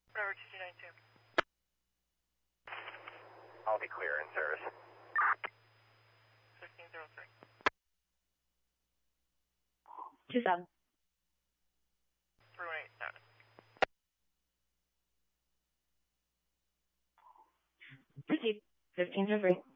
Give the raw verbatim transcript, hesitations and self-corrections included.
Whatever, two two nine two. I'll be clear in service. fifteen zero three. Two seven. three one eight seven. Proceed. fifteen zero three.